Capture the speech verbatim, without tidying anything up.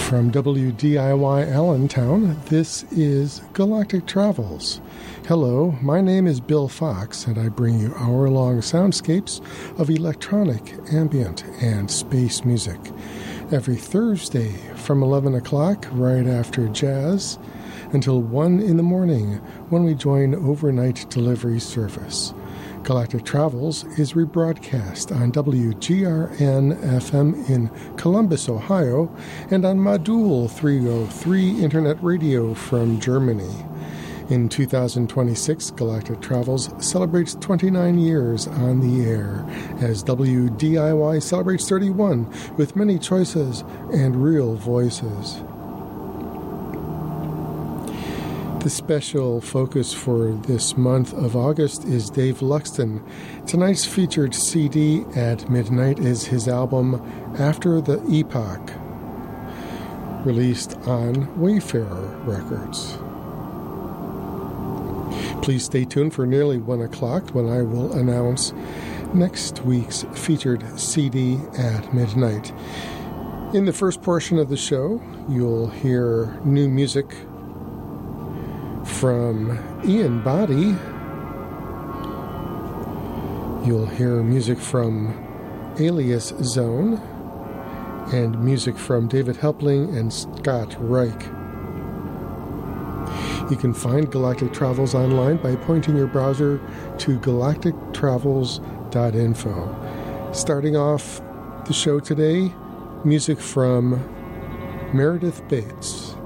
From W D I Y Allentown, this is Galactic Travels. Hello, my name is Bill Fox, and I bring you hour-long soundscapes of electronic, ambient, and space music every Thursday from eleven o'clock, right after jazz, until one in the morning when we join overnight delivery service. Galactic Travels is rebroadcast on W G R N F M in Columbus, Ohio, and on Modul three oh three Internet Radio from Germany. In two thousand twenty-six, Galactic Travels celebrates twenty-nine years on the air, as W D I Y celebrates thirty-one with many choices and real voices. The special focus for this month of August is Dave Luxton. Tonight's featured C D at midnight is his album After the Epoch, released on Wayfarer Records. Please stay tuned for nearly one o'clock when I will announce next week's featured C D at midnight. In the first portion of the show, you'll hear new music from Ian Boddy. You'll hear music from Alias Zone and music from David Helpling and Scott Reich. You can find Galactic Travels online by pointing your browser to galactic travels dot info. Starting off the show today, music from Meredith Bates.